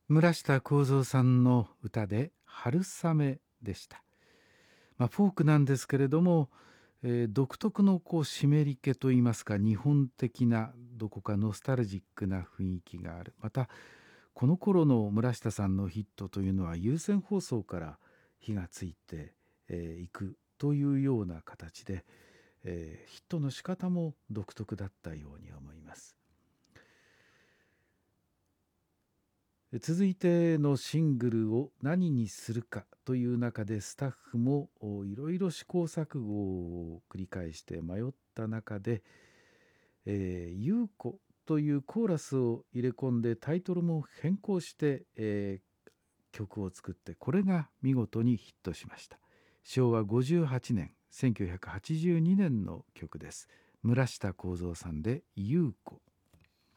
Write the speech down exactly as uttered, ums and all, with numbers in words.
村下幸三さんの歌で春雨でした。まあ、フォークなんですけれども、えー独特のこう湿り気といいますか、日本的などこかノスタルジックな雰囲気がある。またこの頃の村下さんのヒットというのは有線放送から火がついてい、えーくというような形で、えーヒットの仕方も独特だったように思います。続いてのシングルを何にするかという中で、スタッフもいろいろ試行錯誤を繰り返して迷った中で「えー、優子」というコーラスを入れ込んでタイトルも変更して、えー曲を作って、これが見事にヒットしました。しょうわごじゅうはちねんせんきゅうひゃくはちじゅうにねんの曲です。村下幸三さんで「優子」。